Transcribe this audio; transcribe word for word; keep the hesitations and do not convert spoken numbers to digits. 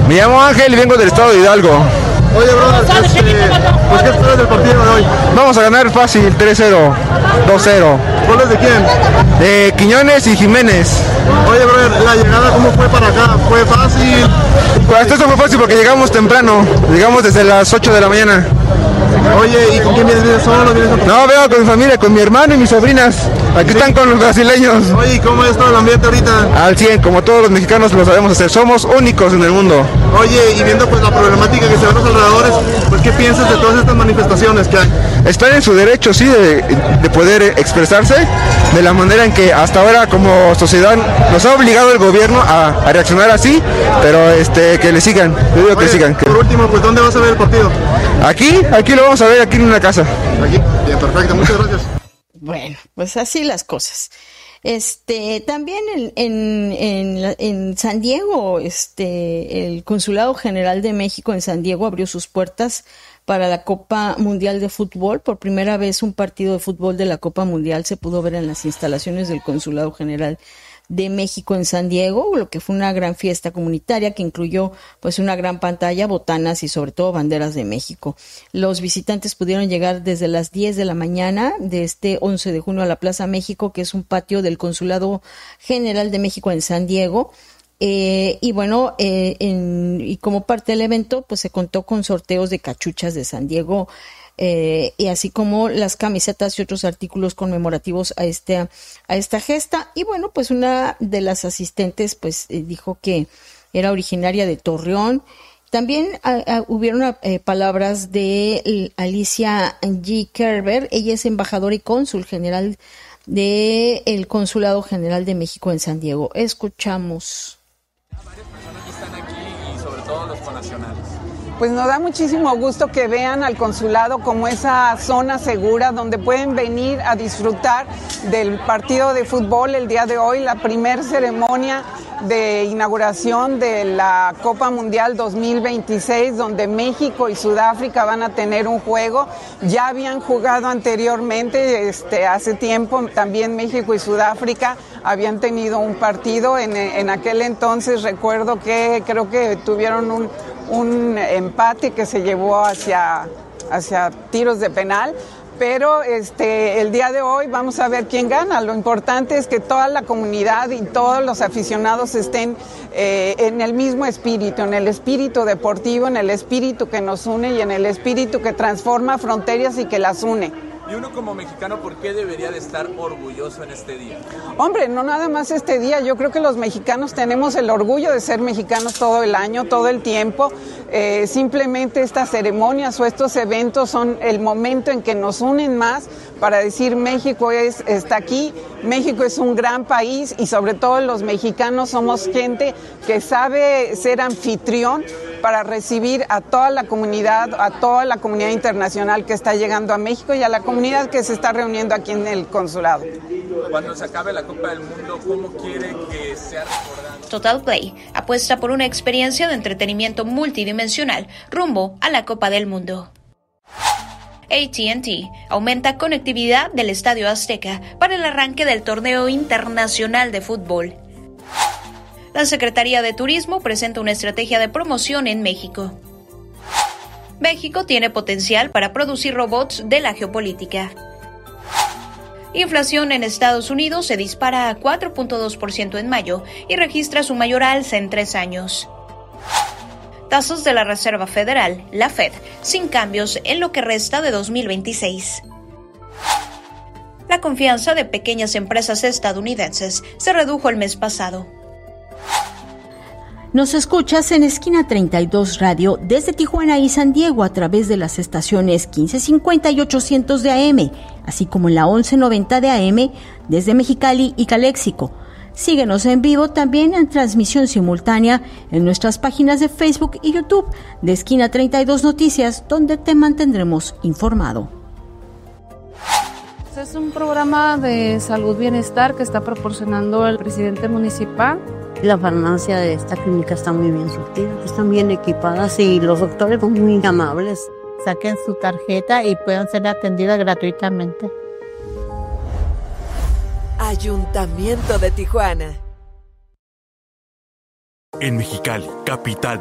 Me llamo Ángel y vengo del estado de Hidalgo. Oye, brother, este, pues, ¿qué esperas del partido de hoy? Vamos a ganar fácil, tres cero, dos cero. ¿Goles de quién? De Quiñones y Jiménez. Oye, brother, ¿la llegada cómo fue para acá? ¿Fue fácil? Pues esto fue fácil porque llegamos temprano. Llegamos desde las ocho de la mañana. Oye, ¿y con quién vienes? ¿Vienes solo? ¿Vienes con... No, vengo con mi familia, con mi hermano y mis sobrinas. Aquí están con los brasileños. Oye, ¿y cómo es todo el ambiente ahorita? Al cien, como todos los mexicanos lo sabemos hacer. Somos únicos en el mundo. Oye, y viendo pues la problemática que se ve a los alrededores, pues ¿qué piensas de todas estas manifestaciones que hay? Están en su derecho, sí, de, de poder expresarse de la manera en que hasta ahora como sociedad nos ha obligado el gobierno a, a reaccionar así, pero este que le sigan, yo digo que Oye, sigan. Que... Por último, pues ¿dónde vas a ver el partido? Aquí, aquí lo vamos a ver, aquí en una casa. Aquí, bien, perfecto, muchas gracias. Bueno, pues así las cosas. Este, también en, en, en, en San Diego, este, el Consulado General de México en San Diego abrió sus puertas para la Copa Mundial de Fútbol. Por primera vez un partido de fútbol de la Copa Mundial se pudo ver en las instalaciones del Consulado General de México en San Diego, lo que fue una gran fiesta comunitaria que incluyó pues una gran pantalla, botanas y sobre todo banderas de México. Los visitantes pudieron llegar desde las diez de la mañana de este once de junio a la Plaza México, que es un patio del Consulado General de México en San Diego. Eh, y bueno, eh, en, y como parte del evento, pues se contó con sorteos de cachuchas de San Diego, eh, y así como las camisetas y otros artículos conmemorativos a este, a esta gesta. Y bueno, pues una de las asistentes, pues eh, dijo que era originaria de Torreón. También a, a, hubieron eh, palabras de Alicia G. Kerber. Ella es embajadora y cónsul general del Consulado General de México en San Diego. Escuchamos. Varias personas que están aquí y sobre todo los connacionales. Pues nos da muchísimo gusto que vean al consulado como esa zona segura donde pueden venir a disfrutar del partido de fútbol el día de hoy, la primer ceremonia de inauguración de la Copa Mundial dos mil veintiséis, donde México y Sudáfrica van a tener un juego. Ya habían jugado anteriormente, este, hace tiempo, también México y Sudáfrica habían tenido un partido. En, en aquel entonces recuerdo que creo que tuvieron un, un empate que se llevó hacia, hacia tiros de penal. Pero este, el día de hoy vamos a ver quién gana. Lo importante es que toda la comunidad y todos los aficionados estén eh, en el mismo espíritu, en el espíritu deportivo, en el espíritu que nos une y en el espíritu que transforma fronteras y que las une. Y uno como mexicano, ¿por qué debería de estar orgulloso en este día? Hombre, no nada más este día. Yo creo que los mexicanos tenemos el orgullo de ser mexicanos todo el año, todo el tiempo. Eh, simplemente estas ceremonias o estos eventos son el momento en que nos unen más para decir México es, está aquí, México es un gran país y sobre todo los mexicanos somos gente que sabe ser anfitrión para recibir a toda la comunidad, a toda la comunidad internacional que está llegando a México y a la comunidad que se está reuniendo aquí en el consulado. Cuando se acabe la Copa del Mundo, ¿cómo quiere que sea recordado? Total Play apuesta por una experiencia de entretenimiento multidimensional rumbo a la Copa del Mundo. A T and T aumenta conectividad del Estadio Azteca para el arranque del torneo internacional de fútbol. La Secretaría de Turismo presenta una estrategia de promoción en México. México tiene potencial para producir robots de la geopolítica. Inflación en Estados Unidos se dispara a cuatro punto dos por ciento en mayo y registra su mayor alza en tres años. Tasas de la Reserva Federal, la Fed, sin cambios en lo que resta de dos mil veintiséis. La confianza de pequeñas empresas estadounidenses se redujo el mes pasado. Nos escuchas en Esquina treinta y dos Radio desde Tijuana y San Diego a través de las estaciones quince cincuenta y ochocientos de A M, así como en la once noventa de A M desde Mexicali y Caléxico. Síguenos en vivo también en transmisión simultánea en nuestras páginas de Facebook y YouTube de Esquina treinta y dos Noticias, donde te mantendremos informado. Es un programa de salud bienestar que está proporcionando el presidente municipal. La farmacia de esta clínica está muy bien surtida, están bien equipadas y los doctores son muy amables. Saquen su tarjeta y puedan ser atendidas gratuitamente. Ayuntamiento de Tijuana. En Mexicali, capital